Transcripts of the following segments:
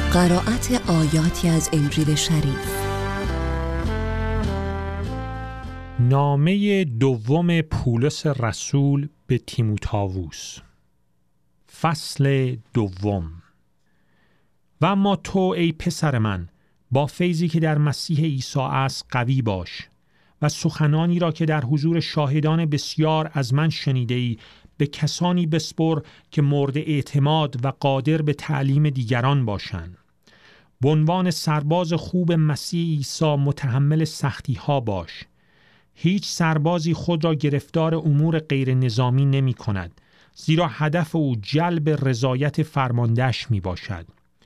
قرائت آیاتی از انجیل شریف. نامه دوم پولس رسول به تیموتائوس، فصل دوم. و اما تو ای پسر من، با فیضی که در مسیح عیسی است قوی باش و سخنانی را که در حضور شاهدان بسیار از من شنیده‌ای به کسانی بسپر که مورد اعتماد و قادر به تعلیم دیگران باشند. به عنوان سرباز خوب مسیح عیسی متحمل سختی ها باش. هیچ سربازی خود را گرفتار امور غیر نظامی نمی کند، زیرا هدف او جلب رضایت فرماندهش می باشد.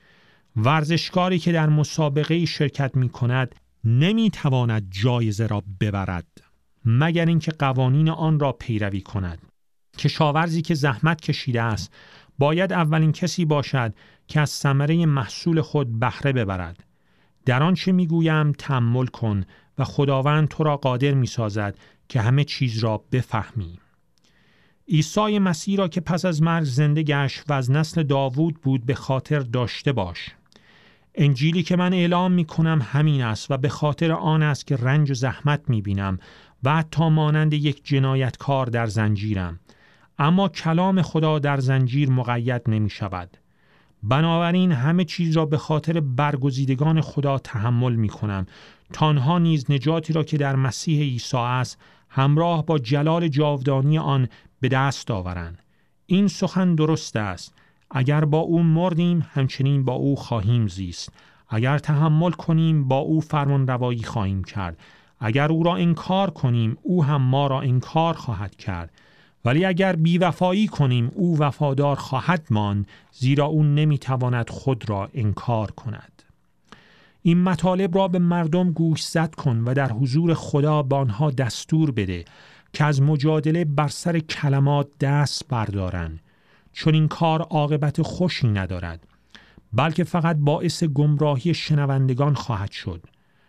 ورزشکاری که در مسابقه شرکت می کند نمی تواند جایزه را ببرد مگر اینکه قوانین آن را پیروی کند. کشاورزی که زحمت کشیده است باید اولین کسی باشد که از ثمره محصول خود بهره ببرد. در آنچه میگویم تأمل کن و خداوند تو را قادر می‌سازد که همه چیز را بفهمی. عیسی مسیح را که پس از مرگ زنده گشت و از نسل داوود بود به خاطر داشته باش. انجیلی که من اعلام می‌کنم همین است و به خاطر آن است که رنج و زحمت می‌بینم و حتی مانند یک جنایتکار در زنجیرم. اما کلام خدا در زنجیر مقید نمی شود. بنابراین همه چیز را به خاطر برگزیدگان خدا تحمل می کنم تا آنها نیز نجاتی را که در مسیح عیسی است همراه با جلال جاودانی آن به دست آورند. این سخن درست است. اگر با او مردیم همچنین با او خواهیم زیست. اگر تحمل کنیم با او فرمان روایی خواهیم کرد. اگر او را انکار کنیم او هم ما را انکار خواهد کرد. ولی اگر بی‌وفایی کنیم او وفادار خواهد ماند، زیرا او نمیتواند خود را انکار کند. این مطالب را به مردم گوشزد کن و در حضور خدا به آنها دستور بده که از مجادله بر سر کلمات دست بردارند، چون این کار عاقبت خوشی ندارد بلکه فقط باعث گمراهی شنوندگان خواهد شد.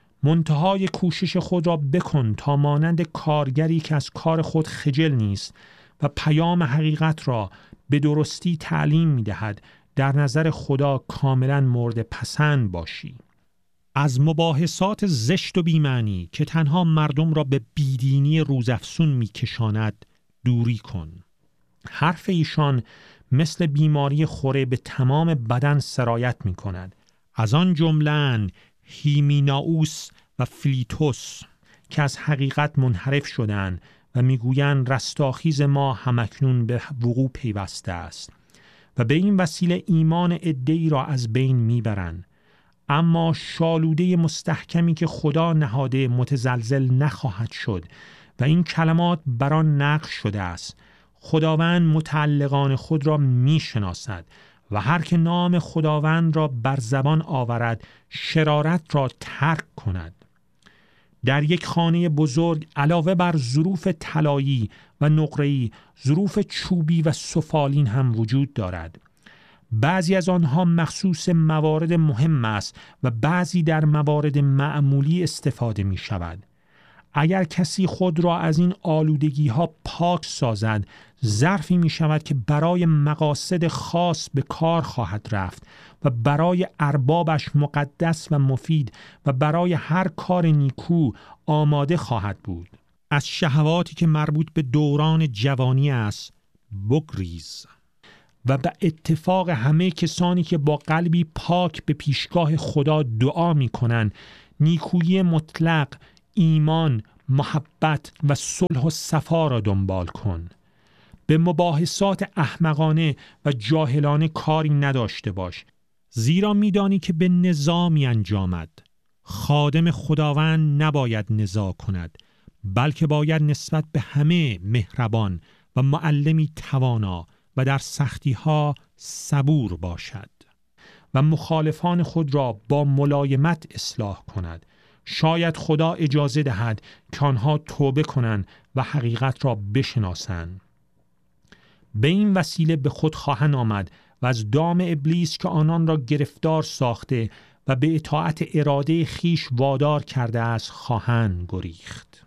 منتهای کوشش خود را بکن تا مانند کارگری که از کار خود خجل نیست و پیام حقیقت را به درستی تعلیم می دهد در نظر خدا کاملا مورد پسند باشی. از مباحثات زشت و بی‌معنی که تنها مردم را به بیدینی روزافزون می کشاند دوری کن. حرف ایشان مثل بیماری خوره به تمام بدن سرایت می کند. از آن جمله‌اند هیمینائوس و فیلیتوس که از حقیقت منحرف شدند و میگویند رستاخیز ما همکنون به وقوع پیوسته است و به این وسیله ایمان عده‌ای را از بین میبرند. اما شالوده مستحکمی که خدا نهاده متزلزل نخواهد شد و این کلمات بر آن نقش شده است. خداوند متعلقان خود را میشناسد و هر که نام خداوند را بر زبان آورد شرارت را ترک کند. در یک خانه بزرگ علاوه بر ظروف طلایی و نقره‌ای، ظروف چوبی و سفالین هم وجود دارد. بعضی از آنها مخصوص موارد مهم است و بعضی در موارد معمولی استفاده می شود. اگر کسی خود را از این آلودگی ها پاک سازد، ظرفی می شود که برای مقاصد خاص به کار خواهد رفت و برای اربابش مقدس و مفید و برای هر کار نیکو آماده خواهد بود. از شهواتی که مربوط به دوران جوانی است بگریز و به اتفاق همه کسانی که با قلبی پاک به پیشگاه خدا دعا می کنند نیکویی مطلق، ایمان، محبت و صلح و صفا را دنبال کن. به مباحثات احمقانه و جاهلانه کاری نداشته باش، زیرا میدانی که به نظامی انجامد. خادم خداوند نباید نزاع کند، بلکه باید نسبت به همه مهربان و معلمی توانا و در سختی‌ها صبور باشد و مخالفان خود را با ملایمت اصلاح کند. شاید خدا اجازه دهد که آنها توبه کنند و حقیقت را بشناسند. به این وسیله به خود خواهند آمد و از دام ابلیس که آنان را گرفتار ساخته و به اطاعت اراده خیش وادار کرده است خواهند گریخت.